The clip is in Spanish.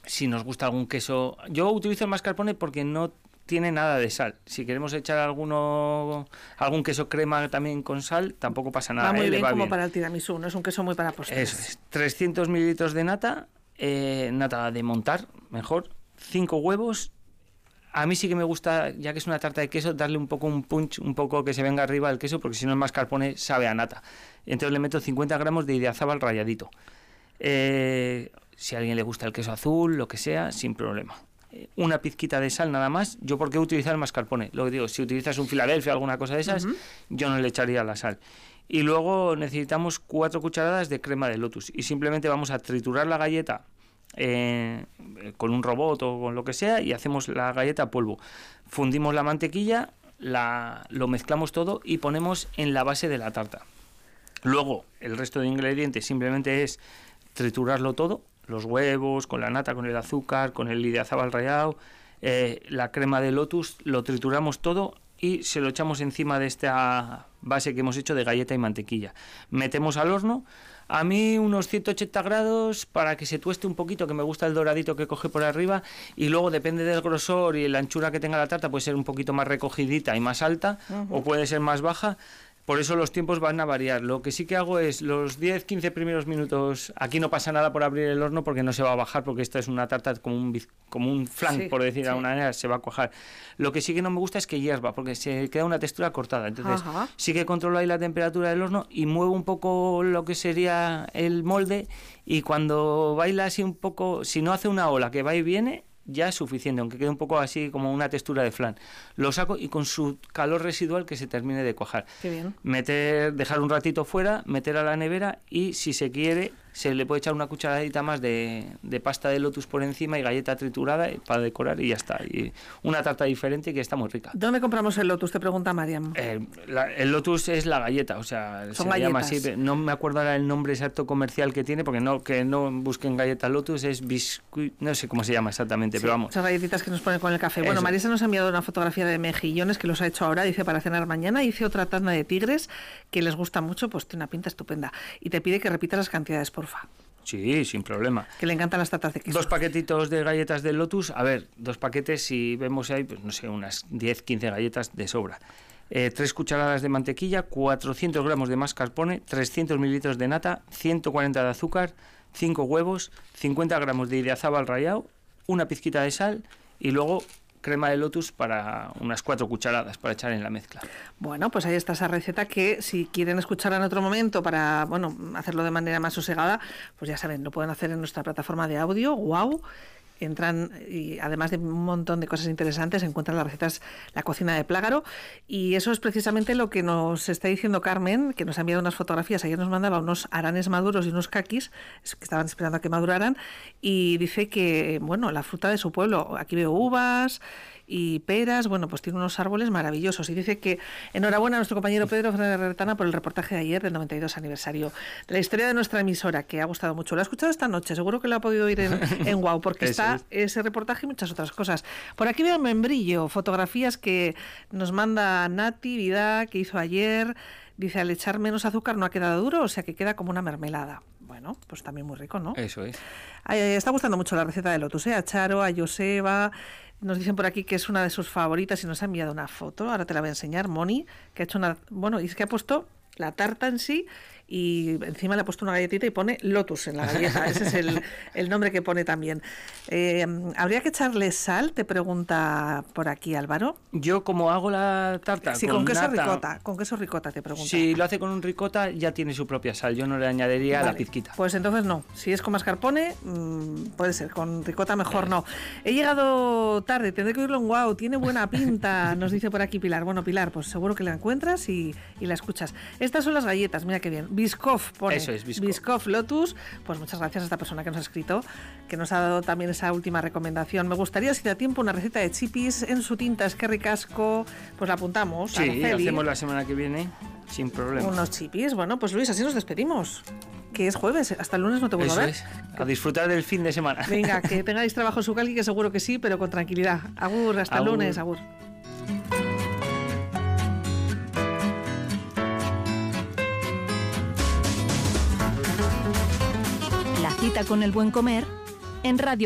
Si nos gusta algún queso... Yo utilizo el mascarpone porque no tiene nada de sal. Si queremos echar algún queso crema también con sal, tampoco pasa nada. Va muy bien, va como bien. Para el tiramisú, no es un queso muy para postres. Eso es. 300 mililitros de nata, nata de montar, mejor, 5 huevos. A mí sí que me gusta, ya que es una tarta de queso, darle un poco un punch, un poco que se venga arriba el queso, porque si no el mascarpone sabe a nata. Entonces le meto 50 gramos de idiazábal ralladito. Si a alguien le gusta el queso azul, lo que sea, sin problema. Una pizquita de sal nada más. Yo, ¿por qué utilizar el mascarpone? Lo que digo, si utilizas un Filadelfia o alguna cosa de esas, yo no le echaría la sal. Y luego necesitamos 4 cucharadas de crema de Lotus. Y simplemente vamos a triturar la galleta con un robot o con lo que sea, y hacemos la galleta a polvo. Fundimos la mantequilla, lo mezclamos todo y ponemos en la base de la tarta. Luego, el resto de ingredientes simplemente es triturarlo todo, los huevos, con la nata, con el azúcar, con el idiazábal rallado, la crema de Lotus, lo trituramos todo y se lo echamos encima de esta base que hemos hecho de galleta y mantequilla. Metemos al horno, a mí unos 180 grados para que se tueste un poquito, que me gusta el doradito que coge por arriba, y luego depende del grosor y la anchura que tenga la tarta, puede ser un poquito más recogidita y más alta, o puede ser más baja. Por eso los tiempos van a variar. Lo que sí que hago es los 10-15 primeros minutos, aquí no pasa nada por abrir el horno porque no se va a bajar, porque esta es una tarta como un flan, sí, por decir de alguna manera, se va a cuajar. Lo que sí que no me gusta es que hierva, porque se queda una textura cortada. Entonces sí que controlo ahí la temperatura del horno y muevo un poco lo que sería el molde, y cuando baila así un poco, si no hace una ola que va y viene, ya es suficiente, aunque quede un poco así como una textura de flan. Lo saco y con su calor residual que se termine de cuajar. Qué bien. Dejar un ratito fuera, meter a la nevera, y si se quiere se le puede echar una cucharadita más de pasta de Lotus por encima y galleta triturada para decorar, y ya está. Y una tarta diferente que está muy rica. ¿Dónde compramos el Lotus? Te pregunta Mariam. El Lotus es la galleta, o sea, son galletas. Llama así. No me acuerdo ahora el nombre exacto comercial que tiene, porque que no busquen galleta Lotus, es biscuit, no sé cómo se llama exactamente, sí, pero vamos. Esas galletitas que nos ponen con el café. Bueno, Marisa nos ha enviado una fotografía de mejillones que los ha hecho ahora, dice, para cenar mañana. Hice otra tanda de tigres que les gusta mucho, pues tiene una pinta estupenda. Y te pide que repitas las cantidades, porfa. Sí, sin problema. Que le encantan las tartas de queso. 2 paquetitos de galletas del Lotus. A ver, 2 paquetes, si vemos ahí, pues no sé, unas 10-15 galletas de sobra. 3 cucharadas de mantequilla, 400 gramos de mascarpone, 300 mililitros de nata, 140 de azúcar, 5 huevos, 50 gramos de idiazábal rallado, una pizquita de sal y luego crema de Lotus para unas 4 cucharadas para echar en la mezcla. Bueno, pues ahí está esa receta que si quieren escucharla en otro momento para, bueno, hacerlo de manera más sosegada, pues ya saben, lo pueden hacer en nuestra plataforma de audio, Wow. Entran y además de un montón de cosas interesantes encuentran las recetas La Cocina de Plágaro, y eso es precisamente lo que nos está diciendo Carmen, que nos ha enviado unas fotografías. Ayer nos mandaba unos aranes maduros y unos caquis que estaban esperando a que maduraran, y dice que, bueno, la fruta de su pueblo, aquí veo uvas y peras, bueno, pues tiene unos árboles maravillosos, y dice que enhorabuena a nuestro compañero Pedro Fernández Retana por el reportaje de ayer del 92 aniversario de la historia de nuestra emisora, que ha gustado mucho. Lo ha escuchado esta noche, seguro que lo ha podido oír en Wow, porque está ese reportaje y muchas otras cosas. Por aquí veo membrillo, fotografías que nos manda Nati Vidá, que hizo ayer. Dice, al echar menos azúcar no ha quedado duro, o sea que queda como una mermelada. Bueno, pues también muy rico, ¿no? Eso es. Está gustando mucho la receta de Lotus, a Charo, a Joseba. Nos dicen por aquí que es una de sus favoritas y nos ha enviado una foto. Ahora te la voy a enseñar. Moni, que ha hecho una... Bueno, y es que ha puesto la tarta en sí y encima le ha puesto una galletita y pone Lotus en la galleta. Ese es el nombre que pone también. ¿Habría que echarle sal? Te pregunta por aquí Álvaro. Yo, como hago la tarta sí, con queso ricota. Con queso ricota, te pregunta. Si lo hace con un ricota, ya tiene su propia sal. Yo no le añadiría la pizquita. Pues entonces no. Si es con mascarpone, puede ser. Con ricota mejor no. He llegado tarde, tendré que oírlo en Wow. Tiene buena pinta, nos dice por aquí Pilar. Bueno, Pilar, pues seguro que la encuentras y la escuchas. Estas son las galletas, mira qué bien. Biscoff pone. Eso es, Biscoff Lotus. Pues muchas gracias a esta persona que nos ha escrito, que nos ha dado también esa última recomendación. Me gustaría, si da tiempo, una receta de chipis en su tinta. Es que ricasco. Pues la apuntamos. Sí, hacemos la semana que viene sin problema. Unos chipis. Bueno, pues Luis, así nos despedimos. Que es jueves, hasta el lunes no te vuelvo a ver. Es. A disfrutar del fin de semana. Venga, que tengáis trabajo en su calqui, que seguro que sí, pero con tranquilidad. Agur, hasta el lunes, agur. La cita con el buen comer en Radio